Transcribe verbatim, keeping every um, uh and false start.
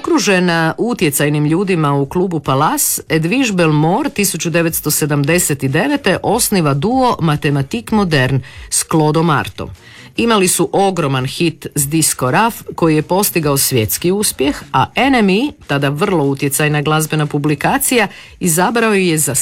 Okružena utjecajnim ljudima u klubu Palace, Edwige Bellemare tisuću devetsto sedamdeset devete. osniva duo Mathématiques Modernes s Claudom Artom. Imali su ogroman hit s Disco Raf koji je postigao svjetski uspjeh, a N M E, tada vrlo utjecajna glazbena publikacija, izabrao je za